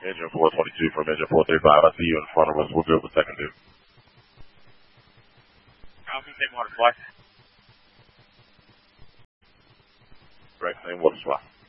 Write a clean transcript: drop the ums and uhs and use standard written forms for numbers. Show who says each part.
Speaker 1: Engine 422 from engine 435. I see you in front of us. We're good with second due.
Speaker 2: Same water supply.
Speaker 1: Direct, same water supply.